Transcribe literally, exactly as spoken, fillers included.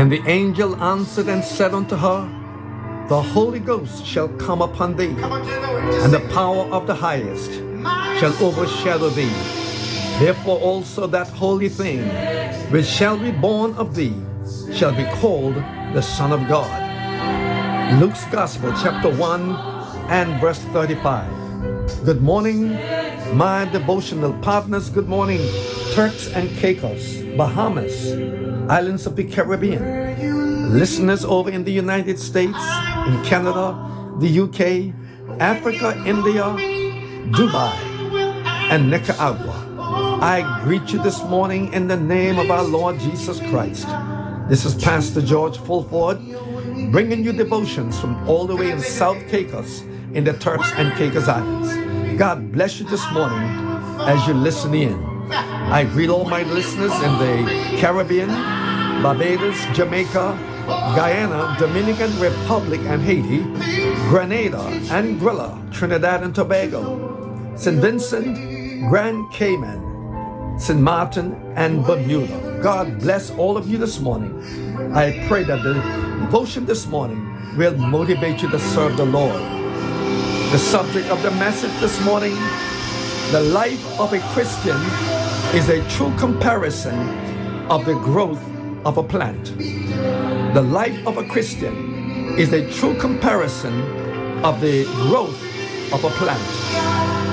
And the angel answered and said unto her, The Holy Ghost shall come upon thee, and the power of the highest shall overshadow thee. Therefore also that holy thing which shall be born of thee shall be called the Son of God. Luke's Gospel, chapter one and verse thirty-five. Good morning, my devotional partners. Good morning, Turks and Caicos, Bahamas, islands of the Caribbean, listeners over in the United States, in Canada, the U K, Africa, India, Dubai, and Nicaragua. I greet you this morning in the name of our Lord Jesus Christ. This is Pastor George Fulford, bringing you devotions from all the way in South Caicos in the Turks and Caicos Islands. God bless you this morning as you listen in. I greet all my listeners in the Caribbean, Barbados, Jamaica, Guyana, Dominican Republic and Haiti, Grenada, Anguilla, Trinidad and Tobago, Saint Vincent, Grand Cayman, Saint Martin, and Bermuda. God bless all of you this morning. I pray that the devotion this morning will motivate you to serve the Lord. The subject of the message this morning, the life of a Christian is a true comparison of the growth of a plant. The life of a Christian is a true comparison of the growth of a plant.